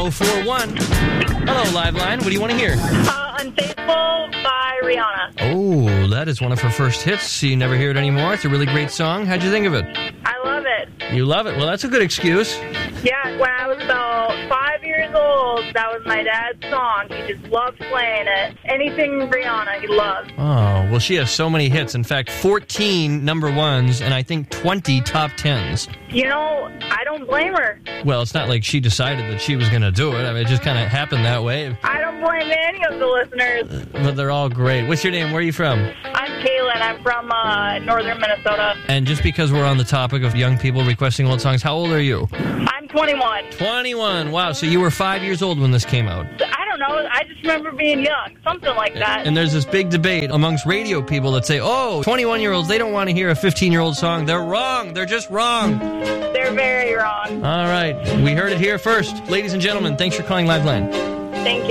1041. Hello, Liveline. What do you want to hear? Unfaithful by Rihanna. Oh, that is one of her first hits. You never hear it anymore. It's a really great song. How'd you think of it? I love it. You love it? Well, that's a good excuse. Yeah, when I was about 5 years old, that was my dad's song. He just loved playing it. Anything Rihanna, he loved. Oh, well, she has so many hits. In fact, 14 number ones and I think 20 top 10s. You know, I don't blame her. Well, it's not like she decided that she was going to do it. I mean, it just kind of happened that way. I don't blame any of the listeners. But they're all great. What's your name? Where are you from? I'm Kaylin. I'm from northern Minnesota. And just because we're on the topic of young people requesting old songs, how old are you? I'm 21. 21. Wow, so you were 5 years old when this came out. I don't know. I just remember being young. Something like that. And there's this big debate amongst radio people that say, oh, 21-year-olds, they don't want to hear a 15-year-old song. They're wrong. They're just wrong. They're very wrong. All right. We heard it here first. Ladies and gentlemen, thanks for calling Liveline. Thank you.